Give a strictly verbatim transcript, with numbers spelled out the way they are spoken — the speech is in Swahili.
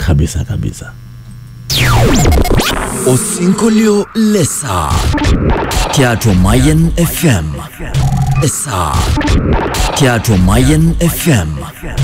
Kabisa kabisa. Osinkolio lesa. Teatro Mayen F M. Esa. Teatro Mayen F M.